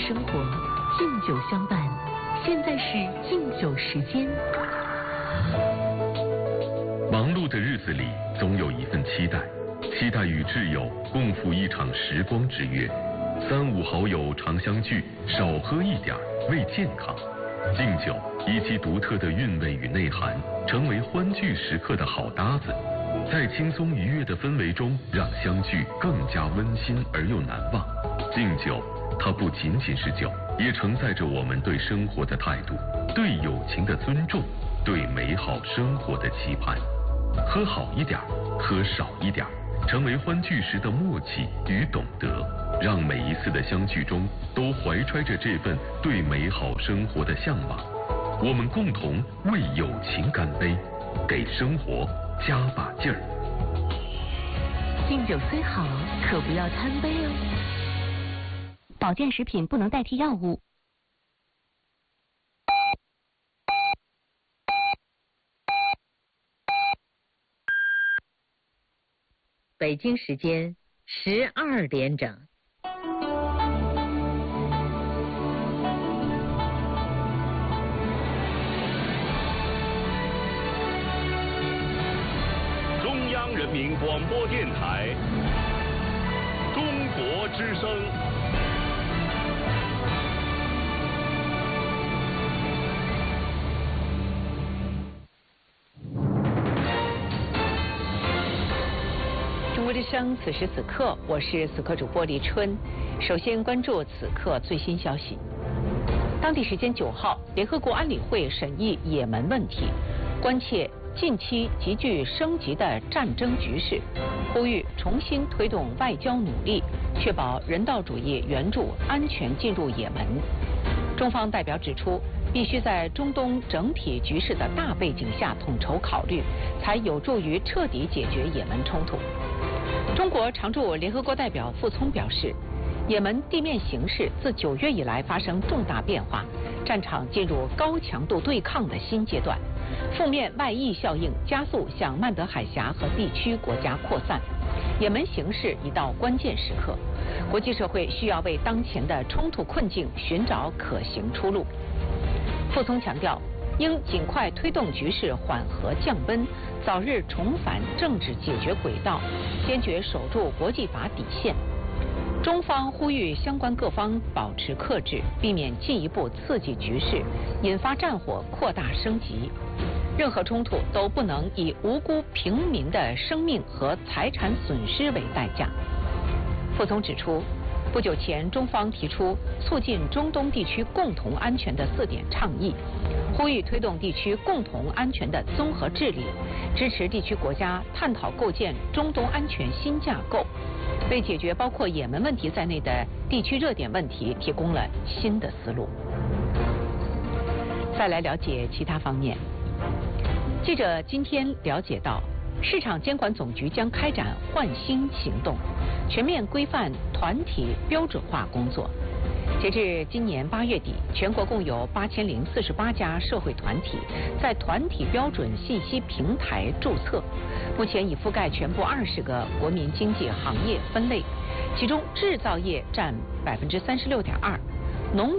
生活，敬酒相伴。现在是敬酒时间。 忙碌的日子里，总有一份期待，期待与挚友共赴一场时光之约。3、5好友常相聚，少喝一点为健康。敬酒以其独特的韵味与内涵，成为欢聚时刻的好搭子。在轻松愉悦的氛围中，让相聚更加温馨而又难忘。敬酒，它不仅仅是酒，也承载着我们对生活的态度，对友情的尊重，对美好生活的期盼。喝好一点，喝少一点，成为欢聚时的默契与懂得，让每一次的相聚中都怀揣着这份对美好生活的向往。我们共同为友情干杯，给生活加把劲儿。 敬酒虽好，可不要贪杯哦。 保健食品不能代替药物。 北京时间12点整。 中央人民广播电台中国之声。 中国之声，此时此刻，我是此刻主播李春。首先关注此刻最新消息。当地时间9号，联合国安理会审议也门问题，关切近期急剧升级的战争局势，呼吁重新推动外交努力，确保人道主义援助安全进入也门。中方代表指出，必须在中东整体局势的大背景下统筹考虑，才有助于彻底解决也门冲突。中国常驻联合国代表傅聪表示，也门地面形势自9月以来发生重大变化，战场进入高强度对抗的新阶段，负面外溢效应加速向曼德海峡和地区国家扩散。也门形势已到关键时刻，国际社会需要为当前的冲突困境寻找可行出路。傅聪强调，应尽快推动局势缓和降温，早日重返政治解决轨道，坚决守住国际法底线。中方呼吁相关各方保持克制，避免进一步刺激局势，引发战火扩大升级。任何冲突都不能以无辜平民的生命和财产损失为代价。傅聪指出，不久前中方提出促进中东地区共同安全的4点倡议，呼吁推动地区共同安全的综合治理，支持地区国家探讨构建中东安全新架构，为解决包括也门问题在内的地区热点问题提供了新的思路。再来了解其他方面。记者今天了解到，市场监管总局将开展换新行动，全面规范团体标准化工作。截至今年8月底，全国共有8048家社会团体在团体标准信息平台注册，目前已覆盖全部20个国民经济行业分类，其中制造业占36.2%，农